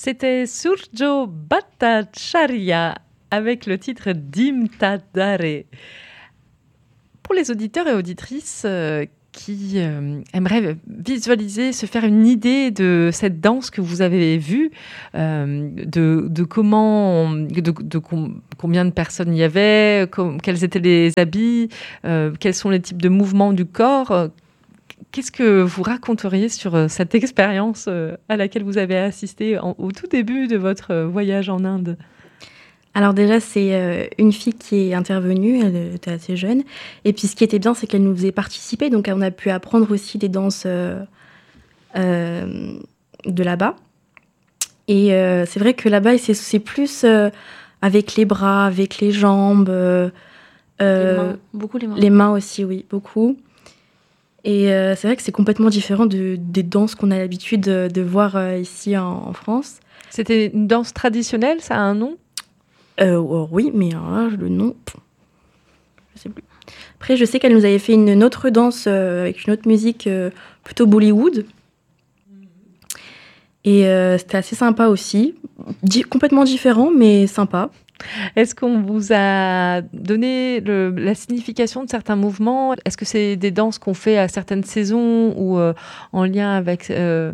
C'était Surjo Bhattacharya avec le titre Dimtadare. Pour les auditeurs et auditrices qui aimeraient visualiser, se faire une idée de cette danse que vous avez vue, combien de personnes il y avait, quels étaient les habits, quels sont les types de mouvements du corps, qu'est-ce que vous raconteriez sur cette expérience à laquelle vous avez assisté au tout début de votre voyage en Inde ? Alors déjà, c'est une fille qui est intervenue, elle était assez jeune. Et puis ce qui était bien, c'est qu'elle nous faisait participer. Donc on a pu apprendre aussi des danses de là-bas. Et c'est vrai que là-bas, c'est plus avec les bras, avec les jambes. Les mains, beaucoup les mains. Les mains aussi, oui, beaucoup. Et c'est vrai que c'est complètement différent des danses qu'on a l'habitude de voir ici en France. C'était une danse traditionnelle, ça a un nom ? Oui, mais alors là, le nom, je sais plus. Après, je sais qu'elle nous avait fait une autre danse avec une autre musique plutôt Bollywood. Et c'était assez sympa aussi. Complètement différent, mais sympa. Est-ce qu'on vous a donné la signification de certains mouvements ? Est-ce que c'est des danses qu'on fait à certaines saisons ou en lien avec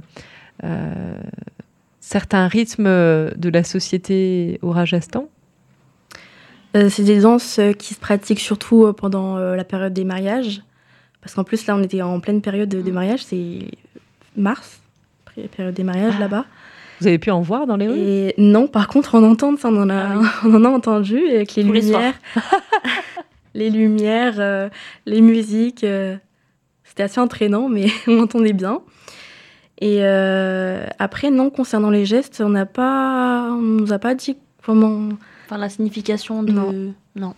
certains rythmes de la société au Rajasthan ? C'est des danses qui se pratiquent surtout pendant la période des mariages. Parce qu'en plus, là, on était en pleine période des mariages. C'est mars, après la période des mariages là-bas. Vous avez pu en voir dans les rues ? Et non, par contre, on entend ça, on en a entendu avec les lumières. Les lumières, les musiques. C'était assez entraînant, mais on entendait bien. Et après, non, concernant les gestes, on nous a pas dit comment... Enfin, la signification de... Non.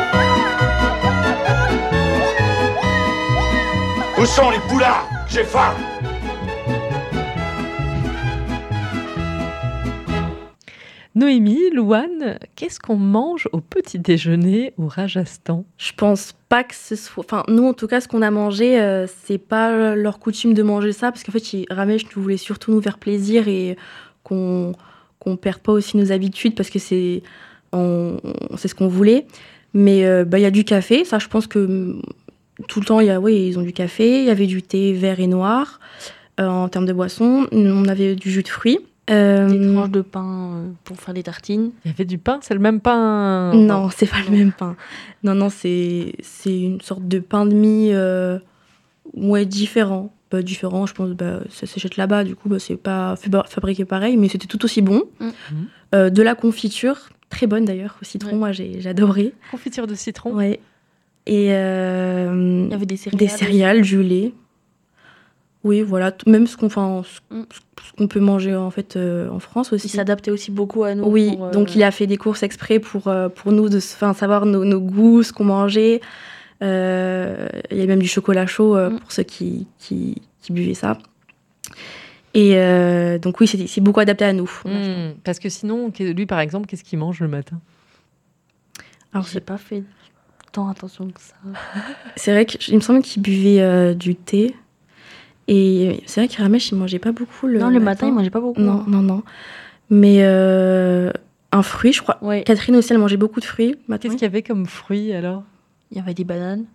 Où sont les poulards ? J'ai faim ! Noémie, Louane, qu'est-ce qu'on mange au petit déjeuner au Rajasthan ? Je pense pas que ce soit... Enfin, nous, en tout cas, ce qu'on a mangé, c'est pas leur coutume de manger ça, parce qu'en fait, Ramesh nous voulait surtout nous faire plaisir et qu'on perde pas aussi nos habitudes, parce que c'est ce qu'on voulait. Mais il y a du café, ça, je pense que tout le temps, ils ont du café. Il y avait du thé vert et noir en termes de boisson. On avait du jus de fruits. Des tranches de pain pour faire des tartines. Il y avait du pain, c'est le même pain ? Non, c'est pas le même pain. Non, c'est une sorte de pain de mie différent. Différent, je pense, ça s'achète là-bas, du coup, c'est pas fabriqué pareil, mais c'était tout aussi bon. De la confiture, très bonne d'ailleurs, au citron, moi j'ai adoré. Confiture de citron ? Ouais. Et il y avait des céréales, du lait. Oui, voilà, même ce qu'on peut manger en fait en France aussi. Il s'adaptait aussi beaucoup à nous. Oui, donc il a fait des courses exprès pour nous, savoir nos goûts, ce qu'on mangeait. Il y a même du chocolat chaud pour ceux qui buvaient ça. Et donc oui, c'est beaucoup adapté à nous. Parce que sinon, lui par exemple, qu'est-ce qu'il mange le matin ? Alors j'ai pas fait tant attention que ça. C'est vrai qu'il me semble qu'il buvait du thé. Et c'est vrai que Ramesh, il mangeait pas beaucoup le matin, il mangeait pas beaucoup. Non. Mais un fruit, je crois. Ouais. Catherine aussi, elle mangeait beaucoup de fruits. Qu'est-ce qu'il y avait comme fruits alors ? Il y avait des bananes.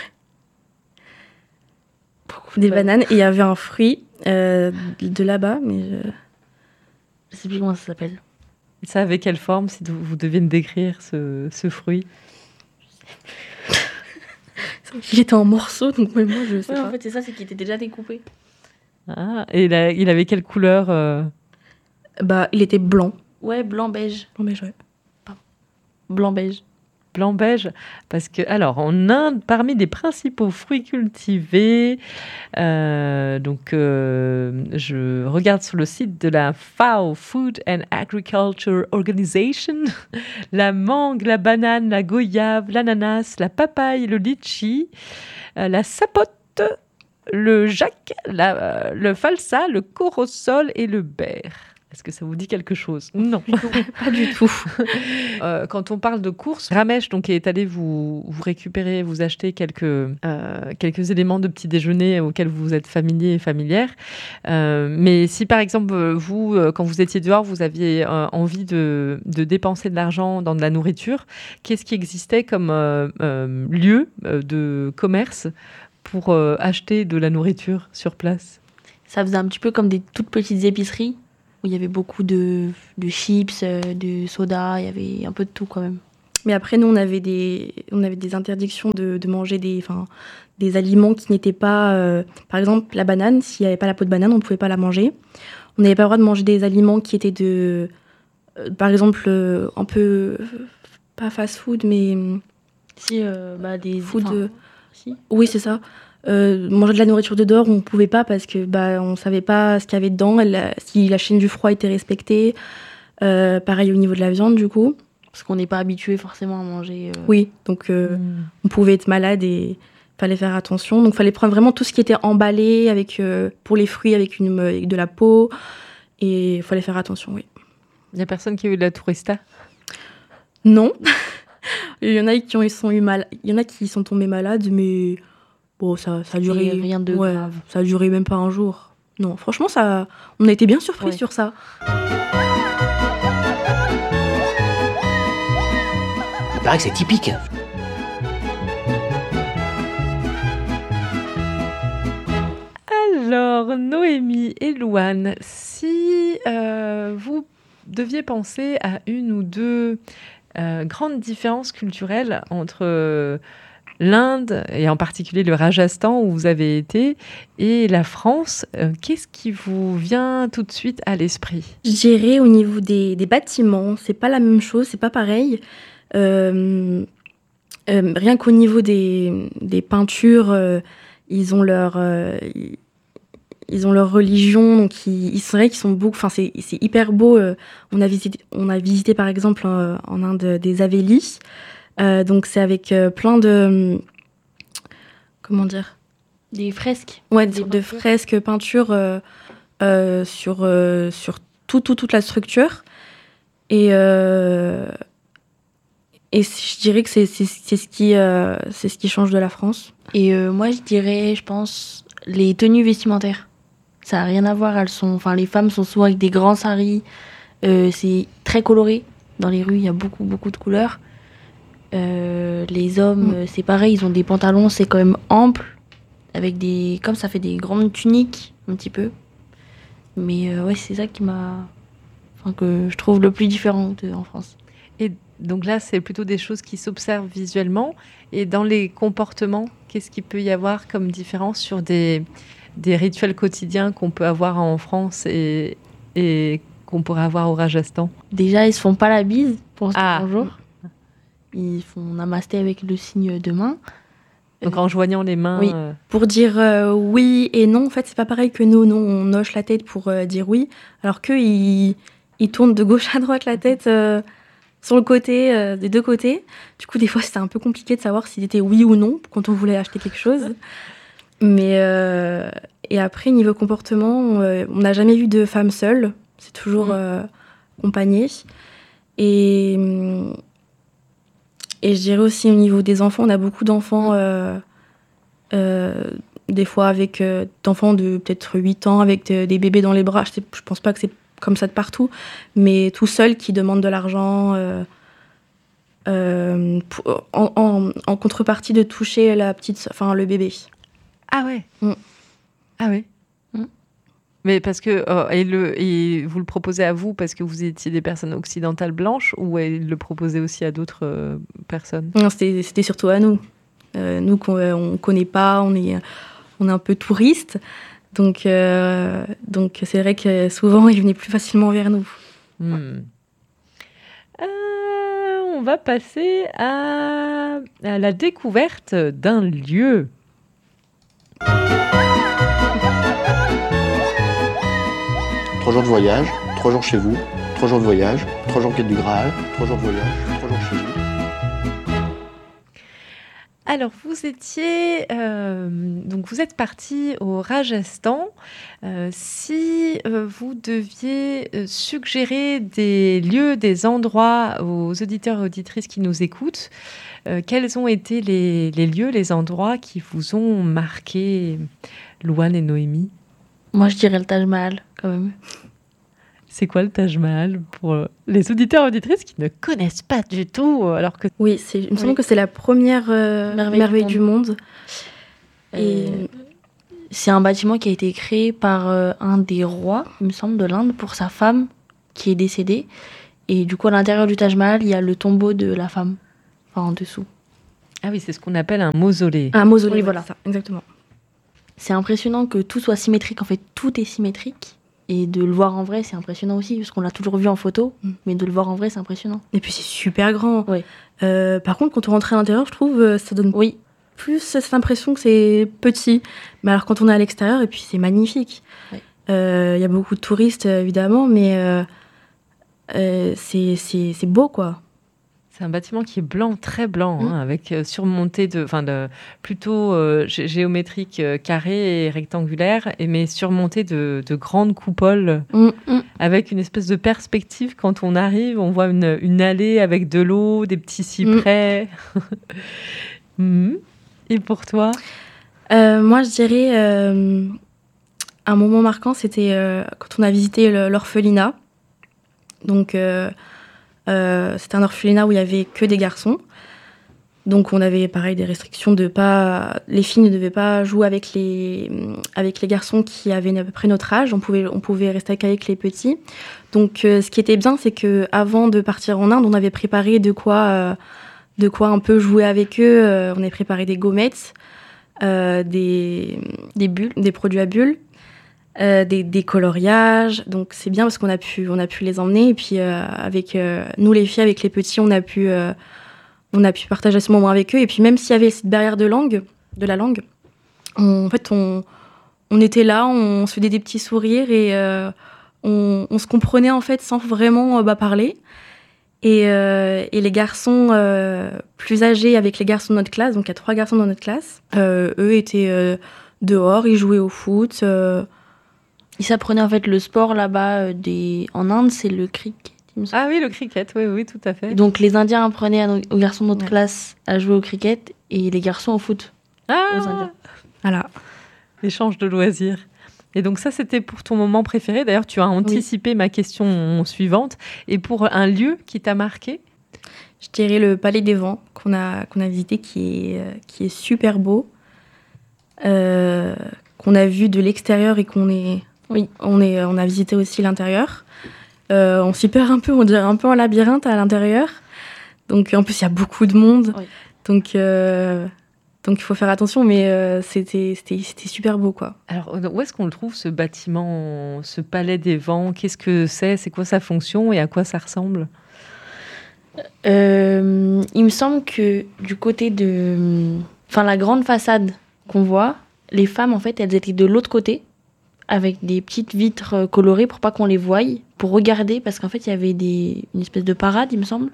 Des bananes. Et il y avait un fruit de là-bas, mais je sais plus comment ça s'appelle. Ça avait quelle forme, si vous deviez me décrire ce fruit ? Il était en morceaux, donc même moi, je sais pas. En fait, c'est ça, c'est qu'il était déjà découpé. Ah, et il avait quelle couleur il était blanc. Ouais, blanc-beige. Blanc-beige, ouais. Blanc-beige. Blanc-beige, parce que, alors, en Inde, parmi les principaux fruits cultivés, je regarde sur le site de la FAO, Food and Agriculture Organization, la mangue, la banane, la goyave, l'ananas, la papaye, le litchi, la sapote, le jac, le falsa, le corosol et le berre. Est-ce que ça vous dit quelque chose? Non. Pas du tout. Quand on parle de courses, Ramesh donc, est allé vous récupérer, vous acheter quelques éléments de petit déjeuner auxquels vous êtes familier et familière. Mais si par exemple, vous, quand vous étiez dehors, vous aviez envie de dépenser de l'argent dans de la nourriture, qu'est-ce qui existait comme lieu de commerce pour acheter de la nourriture sur place? Ça faisait un petit peu comme des toutes petites épiceries où il y avait beaucoup de chips, de soda, il y avait un peu de tout quand même. Mais après, nous, on avait des interdictions de manger des aliments qui n'étaient pas... par exemple, la banane, s'il n'y avait pas la peau de banane, on ne pouvait pas la manger. On n'avait pas le droit de manger des aliments qui étaient de... par exemple, un peu... pas fast-food, mais... Si, des... food... si. Oui, c'est ça. Manger de la nourriture de dehors, on ne pouvait pas parce que on ne savait pas ce qu'il y avait dedans, si la chaîne du froid était respectée. Pareil au niveau de la viande, du coup. Parce qu'on n'est pas habitué forcément à manger. Oui, donc on pouvait être malade et il fallait faire attention. Donc il fallait prendre vraiment tout ce qui était emballé, pour les fruits avec de la peau. Et il fallait faire attention, oui. Il n'y a personne qui a eu de la tourista? Non. Il y en a qui sont tombés malades, mais... Bon, ça a duré... rien de grave. Ça a duré même pas un jour. Non, franchement, on a été bien surpris sur ça. Il paraît que c'est typique. Alors, Noémie et Louane, si vous deviez penser à une ou deux grandes différences culturelles entre... l'Inde, et en particulier le Rajasthan où vous avez été, et la France, qu'est-ce qui vous vient tout de suite à l'esprit? Je dirais au niveau des bâtiments, c'est pas la même chose, c'est pas pareil. Rien qu'au niveau des peintures, ils ont leur religion, donc c'est vrai qu'ils sont beaux. Enfin, c'est hyper beau. On a visité par exemple en Inde des Havelis. Donc c'est avec plein de... comment dire? Des fresques. Ouais, de fresques, peintures sur toute la structure. Et je dirais que c'est ce qui change de la France. Et moi, je dirais, je pense, les tenues vestimentaires. Ça n'a rien à voir. Les femmes sont souvent avec des grands saris. C'est très coloré. Dans les rues, il y a beaucoup, beaucoup de couleurs. Les hommes, c'est pareil, ils ont des pantalons, c'est quand même ample, avec comme ça fait des grandes tuniques, un petit peu. Mais c'est ça que je trouve le plus différent en France. Et donc là, c'est plutôt des choses qui s'observent visuellement. Et dans les comportements, qu'est-ce qu'il peut y avoir comme différence sur des rituels quotidiens qu'on peut avoir en France et qu'on pourrait avoir au Rajasthan? Déjà, ils se font pas la bise pour se dire bonjour. Ils font namasté avec le signe de main. Donc en joignant les mains. Oui. Pour dire oui et non, en fait, c'est pas pareil que nous. Nous, on hoche la tête pour dire oui, alors qu'eux, ils tournent de gauche à droite la tête sur le côté, des deux côtés. Du coup, des fois, c'était un peu compliqué de savoir s'il était oui ou non quand on voulait acheter quelque chose. Mais et après, niveau comportement, on n'a jamais vu de femme seule. C'est toujours accompagnée. Et je dirais aussi au niveau des enfants, on a beaucoup d'enfants, des fois avec d'enfants de peut-être 8 ans, avec des bébés dans les bras. Je pense pas que c'est comme ça de partout, mais tout seuls qui demandent de l'argent en contrepartie de toucher le bébé. Ah ouais. Ah ouais. Mais parce que et vous le proposez à vous parce que vous étiez des personnes occidentales blanches, ou il le proposait aussi à d'autres personnes? Non, c'était surtout à nous. Nous on connaît pas, on est un peu touristes, donc c'est vrai que souvent ils venaient plus facilement vers nous. On va passer à la découverte d'un lieu. 3 jours de voyage, 3 jours chez vous, 3 jours de voyage, 3 jours quête du Graal, 3 jours de voyage, 3 jours chez vous. Alors, vous étiez, donc vous êtes parti au Rajasthan. Si vous deviez suggérer des lieux, des endroits aux auditeurs et auditrices qui nous écoutent, quels ont été les lieux, les endroits qui vous ont marqué, Louane et Noémie? Moi, je dirais le Taj Mahal, quand même. C'est quoi le Taj Mahal pour les auditeurs et auditrices qui ne connaissent pas du tout, alors que... Oui, il me semble que c'est la première merveille du monde. Et c'est un bâtiment qui a été créé par un des rois, il me semble, de l'Inde, pour sa femme qui est décédée. Et du coup, à l'intérieur du Taj Mahal, il y a le tombeau de la femme, enfin en dessous. Ah oui, c'est ce qu'on appelle un mausolée. Un mausolée, Oui, voilà, voilà. ça, exactement. C'est impressionnant que tout soit symétrique. En fait, tout est symétrique. Et de le voir en vrai, c'est impressionnant aussi, parce qu'on l'a toujours vu en photo, mais de le voir en vrai, c'est impressionnant. Et puis c'est super grand. Oui. Par contre, quand on rentre à l'intérieur, je trouve ça donne Oui, plus cette impression que c'est petit. Mais alors quand on est à l'extérieur, et puis c'est magnifique. Oui. Y a beaucoup de touristes, évidemment, mais c'est beau, quoi. C'est un bâtiment qui est blanc, très blanc, hein, avec surmonté plutôt géométrique, carré et rectangulaire, mais surmonté de grandes coupoles, avec une espèce de perspective. Quand on arrive, on voit une allée avec de l'eau, des petits cyprès. Et pour toi? Moi, je dirais un moment marquant, c'était quand on a visité l'orphelinat. Donc, c'était un orphelinat où il y avait que des garçons. Donc, on avait pareil des restrictions les filles ne devaient pas jouer avec les garçons qui avaient à peu près notre âge. On pouvait rester qu'avec les petits. Donc, ce qui était bien, c'est que avant de partir en Inde, on avait préparé de quoi un peu jouer avec eux. On avait préparé des gommettes, des bulles, des produits à bulles. Des coloriages, donc c'est bien parce qu'on a pu les emmener, et puis avec nous les filles, avec les petits, on a pu partager ce moment avec eux, et puis même s'il y avait cette barrière de la langue, on était là, on se faisait des petits sourires, et on se comprenait en fait sans vraiment parler, et les garçons plus âgés, avec les garçons de notre classe, donc il y a 3 garçons dans notre classe, eux étaient dehors, ils jouaient au foot. ils s'apprenaient en fait le sport là-bas en Inde, c'est le cricket. Ah oui, le cricket, oui, tout à fait. Et donc les Indiens apprenaient aux garçons de notre classe à jouer au cricket et les garçons au foot aux Indiens. Voilà. Échange de loisirs. Et donc ça, c'était pour ton moment préféré. D'ailleurs, tu as anticipé ma question suivante. Et pour un lieu qui t'a marqué? Je dirais le Palais des Vents qu'on a visité, qui est super beau, qu'on a vu de l'extérieur et on a visité aussi l'intérieur. On s'y perd un peu, on dirait un peu en labyrinthe à l'intérieur. Donc en plus, il y a beaucoup de monde. Oui. Donc il faut faire attention, mais c'était super beau, quoi. Alors, où est-ce qu'on le trouve, ce bâtiment, ce Palais des Vents? Qu'est-ce que c'est? C'est quoi sa fonction et à quoi ça ressemble? Il me semble que du côté de... Enfin, la grande façade qu'on voit, les femmes, en fait, elles étaient de l'autre côté, avec des petites vitres colorées pour pas qu'on les voie, pour regarder, parce qu'en fait, il y avait une espèce de parade, il me semble,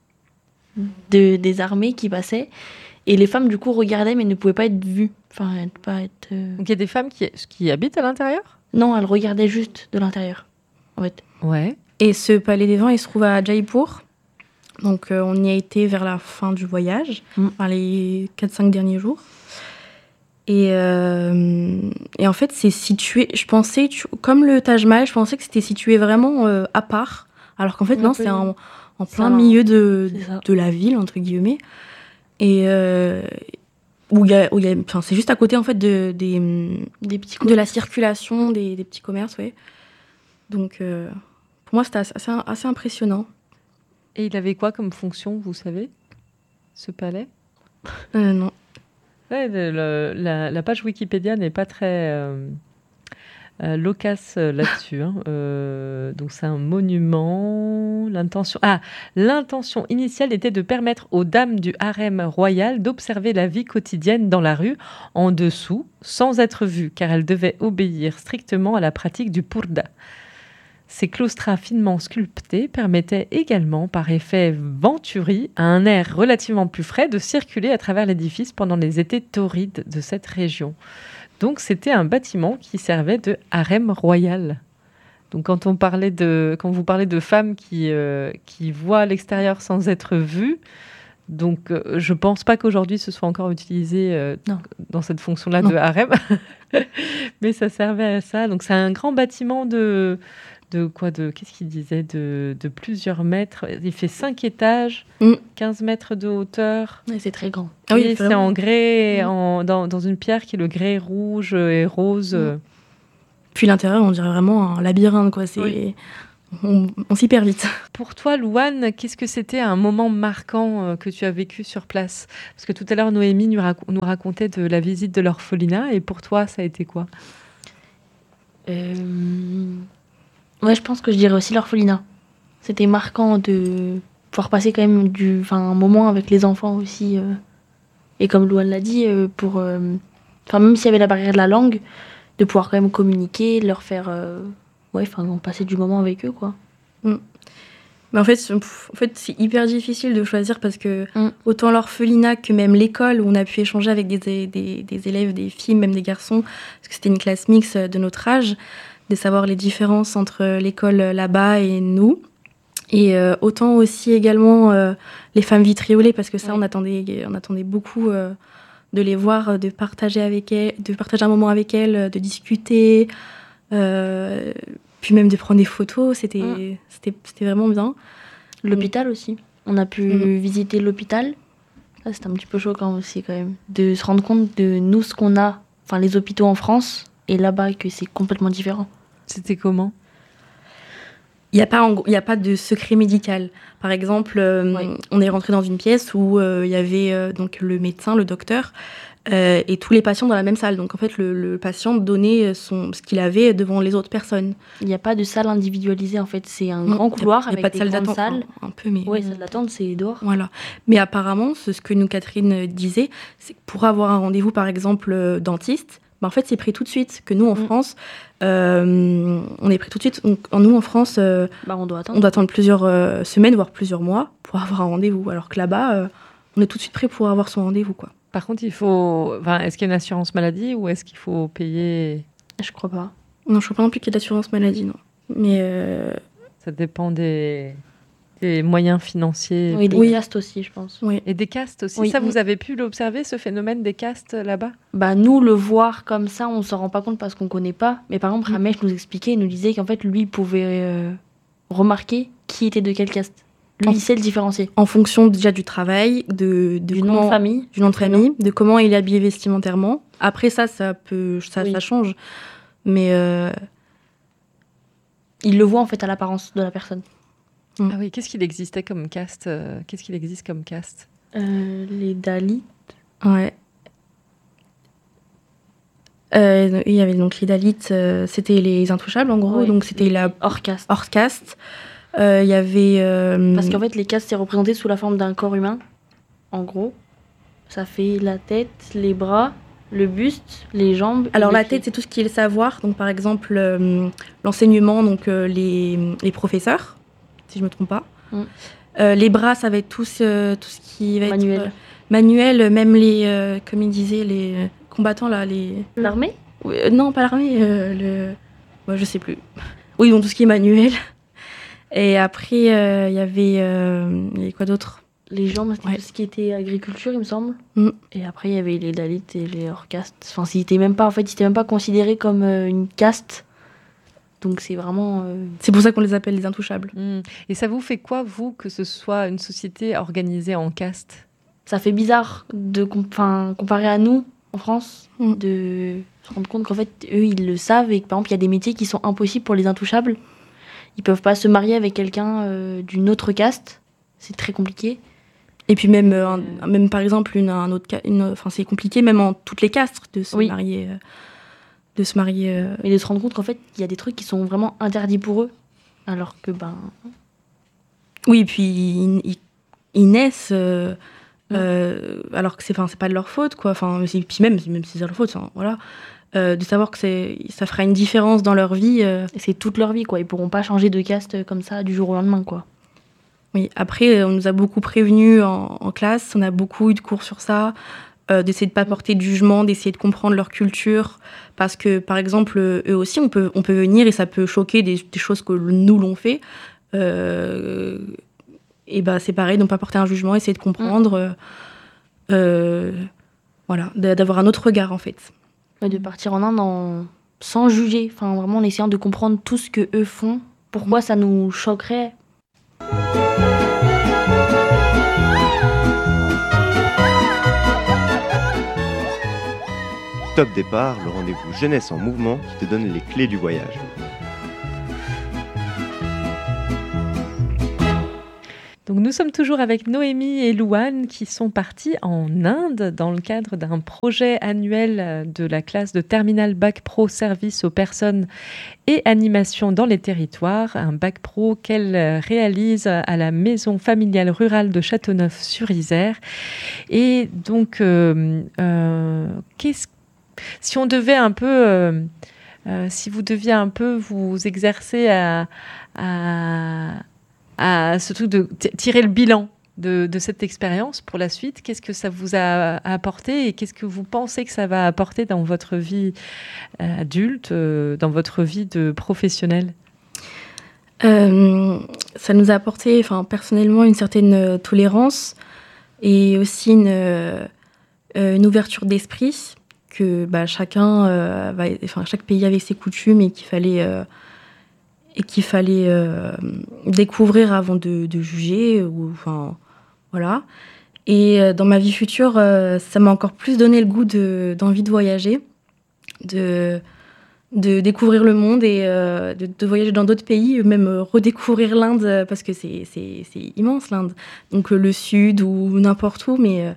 des armées qui passaient. Et les femmes, du coup, regardaient, mais ne pouvaient pas être vues. Enfin, pas être... Donc, il y a des femmes qui habitent à l'intérieur? Non, elles regardaient juste de l'intérieur, en fait. Ouais. Et ce Palais des Vents, il se trouve à Jaipur. Donc, on y a été vers la fin du voyage, enfin, les 4-5 derniers jours. Et en fait, c'est situé... Je pensais, comme le Taj Mahal, je pensais que c'était situé vraiment à part. Alors qu'en fait, non, c'est en plein milieu de la ville, entre guillemets. Et enfin, c'est juste à côté en fait des petits de la circulation des petits commerces, ouais. Donc pour moi c'était assez impressionnant. Et il avait quoi comme fonction, vous savez, ce palais? Non. Ouais, la page Wikipédia n'est pas très loquace là-dessus. Hein. Donc c'est un monument. L'intention initiale était de permettre aux dames du harem royal d'observer la vie quotidienne dans la rue en dessous, sans être vues, car elles devaient obéir strictement à la pratique du purda. Ces claustras finement sculptés permettaient également, par effet Venturi, à un air relativement plus frais de circuler à travers l'édifice pendant les étés torrides de cette région. Donc c'était un bâtiment qui servait de harem royal. Donc quand vous parlez de femmes qui voient l'extérieur sans être vues, donc je pense pas qu'aujourd'hui ce soit encore utilisé dans cette fonction-là de harem, mais ça servait à ça. Donc c'est un grand bâtiment qu'est-ce qu'il disait, de plusieurs mètres. Il fait 5 étages, 15 mètres de hauteur. Ouais, c'est très grand. Ah oui, c'est en grès, dans une pierre qui est le grès rouge et rose. Puis l'intérieur, on dirait vraiment un labyrinthe, quoi. On s'y perd vite. Pour toi, Louane, qu'est-ce que c'était un moment marquant que tu as vécu sur place? Parce que tout à l'heure, Noémie nous racontait de la visite de l'orphelinat. Et pour toi, ça a été quoi? Ouais, je pense que je dirais aussi l'orphelinat. C'était marquant de pouvoir passer quand même un moment avec les enfants aussi. Et comme Louane l'a dit, même s'il y avait la barrière de la langue, de pouvoir quand même communiquer, leur faire passer du moment avec eux, quoi. Mais en fait, c'est hyper difficile de choisir parce que autant l'orphelinat que même l'école où on a pu échanger avec des élèves, des filles, même des garçons, parce que c'était une classe mixte de notre âge, de savoir les différences entre l'école là-bas et nous. Et autant aussi également les femmes vitriolées, parce que ça, on attendait beaucoup de les voir, de partager avec elles, de partager un moment avec elles, de discuter, puis même de prendre des photos. C'était vraiment bien. L'hôpital aussi. On a pu visiter l'hôpital. Ça, c'était un petit peu choquant aussi quand même. De se rendre compte de nous, ce qu'on a, les hôpitaux en France, et là-bas, que c'est complètement différent. C'était comment ? Il n'y a pas de secret médical. Par exemple, on est rentré dans une pièce où il y avait donc le médecin, le docteur, et tous les patients dans la même salle. Donc en fait, le patient donnait ce qu'il avait devant les autres personnes. Il n'y a pas de salle individualisée en fait. C'est un grand couloir avec des grandes salles. Un peu, mais salle d'attente, c'est dehors. Voilà. Mais apparemment, ce que nous Catherine disait, c'est que pour avoir un rendez-vous, par exemple dentiste, en fait, c'est pris tout de suite. Que nous, en France, on est pris tout de suite. Nous, en France, on doit attendre plusieurs semaines, voire plusieurs mois pour avoir un rendez-vous. Alors que là-bas, on est tout de suite prêt pour avoir son rendez-vous, quoi. Par contre, est-ce qu'il y a une assurance maladie ou est-ce qu'il faut payer? Je crois pas. Non, je crois pas non plus qu'il y ait d'assurance maladie, non. Mais ça dépend des moyens financiers. Oui, des castes aussi, je pense. Oui. Et des castes aussi. Oui. Ça, vous avez pu l'observer, ce phénomène des castes là-bas? Nous, le voir comme ça, on s'en rend pas compte parce qu'on connaît pas. Mais par exemple, Ramesh nous expliquait, il nous disait qu'en fait, lui, il pouvait remarquer qui était de quelle caste. Lui, il sait le différencier. En fonction déjà du travail, du nom de famille, de comment il est habillé vestimentairement. Après ça change. Mais il le voit en fait à l'apparence de la personne. Ah oui, qu'est-ce qu'il existait comme caste? Qu'est-ce qu'il existe comme caste? Les Dalits. Ouais. Il y avait donc les Dalits, c'était les intouchables en gros, donc c'était la hors caste. Hors caste. Il y avait parce qu'en fait les castes c'est représenté sous la forme d'un corps humain. En gros, ça fait la tête, les bras, le buste, les jambes. Alors la tête, c'est tout ce qui est le savoir. Donc par exemple l'enseignement, donc les professeurs, si je me trompe pas. Les bras, ça va être tout ce qui va être manuel, même les comme il disait les combattants là, l'armée. Non, pas l'armée. Je sais plus. Oui, donc tout ce qui est manuel. Et après, il y avait quoi d'autre? Les jambes, c'était tout ce qui était agriculture, il me semble. Et après, il y avait les Dalits et les hors castes. Enfin, ils n'étaient même pas considérés comme une caste. Donc, c'est vraiment... C'est pour ça qu'on les appelle les intouchables. Et ça vous fait quoi, vous, que ce soit une société organisée en caste? Ça fait bizarre de comparer à nous, en France, de se rendre compte qu'en fait, eux, ils le savent et que, par exemple, il y a des métiers qui sont impossibles pour les intouchables. Ils peuvent pas se marier avec quelqu'un d'une autre caste. C'est très compliqué. Et puis même par exemple, c'est compliqué même en toutes les castes de se marier. Et de se rendre compte qu'en fait, il y a des trucs qui sont vraiment interdits pour eux. Alors que, Oui, et puis ils naissent... alors que c'est pas de leur faute, quoi. Puis même si c'est de leur faute, voilà. de savoir que ça fera une différence dans leur vie. Et c'est toute leur vie, quoi. Ils pourront pas changer de caste comme ça du jour au lendemain, quoi. Oui, après, on nous a beaucoup prévenus en classe, on a beaucoup eu de cours sur ça, d'essayer de ne pas porter de jugement, d'essayer de comprendre leur culture, parce que, par exemple, eux aussi, on peut venir et ça peut choquer des choses que nous l'ont fait. Et bah, c'est pareil, de ne pas porter un jugement, essayer de comprendre, voilà, d'avoir un autre regard, en fait. Et de partir en Inde sans juger, enfin, vraiment en essayant de comprendre tout ce que eux font, pourquoi ça nous choquerait. Top Départ, le rendez-vous jeunesse en mouvement qui te donne les clés du voyage. Donc nous sommes toujours avec Noémie et Louane qui sont partis en Inde dans le cadre d'un projet annuel de la classe de terminale Bac Pro Service aux personnes et animation dans les territoires, un Bac Pro qu'elle réalise à la maison familiale rurale de Châteauneuf-sur-Isère. Et donc, si on devait un peu, si vous deviez un peu vous exercer à ce truc de tirer le bilan de cette expérience pour la suite, qu'est-ce que ça vous a apporté et qu'est-ce que vous pensez que ça va apporter dans votre vie adulte, dans votre vie de professionnel ? Ça nous a apporté, personnellement, une certaine tolérance et aussi une ouverture d'esprit que chaque pays avait ses coutumes et qu'il fallait découvrir avant de juger. Voilà. Et dans ma vie future, ça m'a encore plus donné le goût d'envie de voyager, de découvrir le monde et de voyager dans d'autres pays, même redécouvrir l'Inde, parce que c'est immense, l'Inde. Donc le sud ou n'importe où, mais...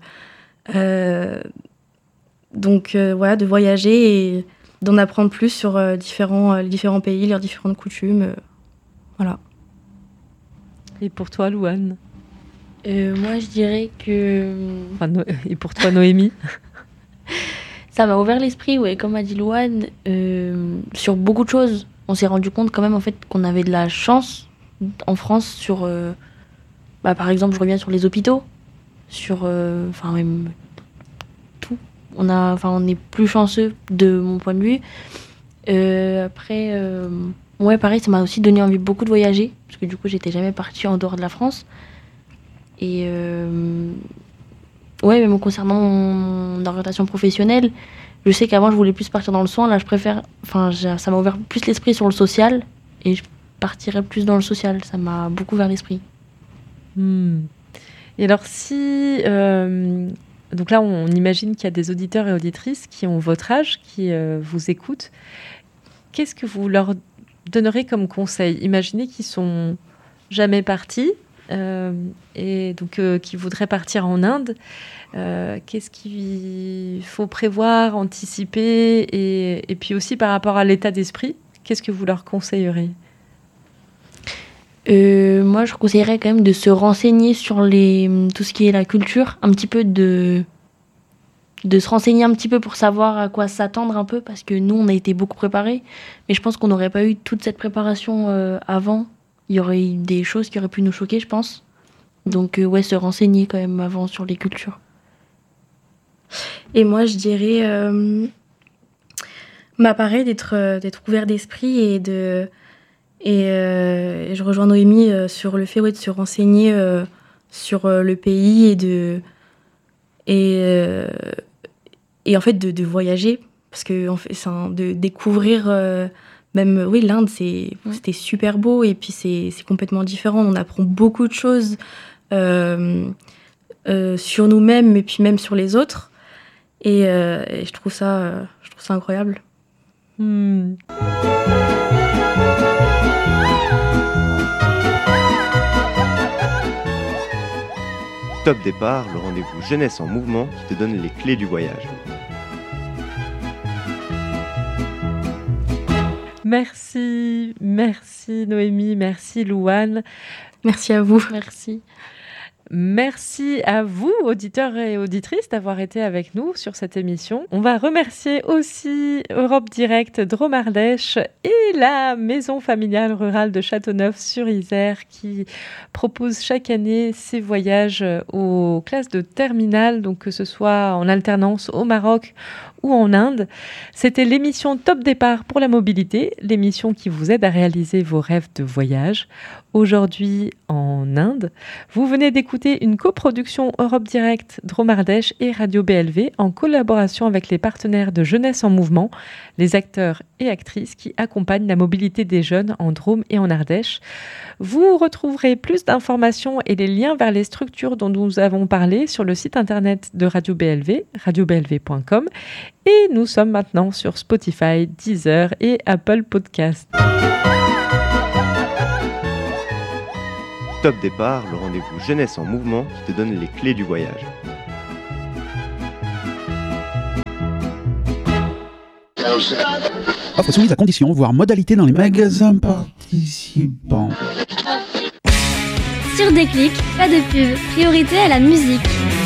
voilà, de voyager et d'en apprendre plus sur les différents pays, leurs différentes coutumes. Voilà. Et pour toi, Louane ? Moi, je dirais que... Et pour toi, Noémie ? Ça m'a ouvert l'esprit, ouais, comme a dit Louane, sur beaucoup de choses. On s'est rendu compte quand même en fait, qu'on avait de la chance en France sur... par exemple, je reviens sur les hôpitaux, sur... même... On est plus chanceux de mon point de vue. Après, pareil, ça m'a aussi donné envie beaucoup de voyager, parce que du coup, j'étais jamais partie en dehors de la France. Et même concernant mon orientation professionnelle, je sais qu'avant, je voulais plus partir dans le soin. Là, je préfère... ça m'a ouvert plus l'esprit sur le social, et je partirais plus dans le social. Ça m'a beaucoup ouvert l'esprit. Et alors, si... Donc là, on imagine qu'il y a des auditeurs et auditrices qui ont votre âge, qui vous écoutent. Qu'est-ce que vous leur donnerez comme conseil ? Imaginez qu'ils sont jamais partis et donc qui voudraient partir en Inde. Qu'est-ce qu'il faut prévoir, anticiper et puis aussi par rapport à l'état d'esprit, qu'est-ce que vous leur conseilleriez ? Moi, je conseillerais quand même de se renseigner sur tout ce qui est la culture, un petit peu de se renseigner un petit peu pour savoir à quoi s'attendre un peu, parce que nous, on a été beaucoup préparés, mais je pense qu'on n'aurait pas eu toute cette préparation avant. Il y aurait eu des choses qui auraient pu nous choquer, je pense. Donc, se renseigner quand même avant sur les cultures. Et moi, je dirais, pareil, d'être ouvert d'esprit et je rejoins Noémie sur le fait de se renseigner sur le pays et en fait de voyager, parce que en fait, de découvrir l'Inde, c'était super beau et puis c'est complètement différent. On apprend beaucoup de choses sur nous-mêmes et puis même sur les autres et je trouve ça incroyable. Top Départ, le rendez-vous jeunesse en mouvement qui te donne les clés du voyage. Merci Noémie, merci Louane. Merci à vous. Merci. Merci à vous, auditeurs et auditrices, d'avoir été avec nous sur cette émission. On va remercier aussi Europe Direct Drôme-Ardèche et la Maison familiale rurale de Châteauneuf-sur-Isère qui propose chaque année ses voyages aux classes de terminale, donc que ce soit en alternance au Maroc ou en Inde. C'était l'émission Top Départ pour la mobilité, l'émission qui vous aide à réaliser vos rêves de voyage. Aujourd'hui en Inde, vous venez d'écouter une coproduction Europe Direct Drôme-Ardèche et Radio BLV en collaboration avec les partenaires de Jeunesse en Mouvement, les acteurs et actrices qui accompagnent la mobilité des jeunes en Drôme et en Ardèche. Vous retrouverez plus d'informations et les liens vers les structures dont nous avons parlé sur le site internet de Radio BLV, radioblv.com. Et nous sommes maintenant sur Spotify, Deezer et Apple Podcasts. Top Départ, le rendez-vous Jeunesse en Mouvement qui te donne les clés du voyage. Offre soumise à conditions, voire modalité dans les magasins participants. Sur Déclic, pas de pub, priorité à la musique.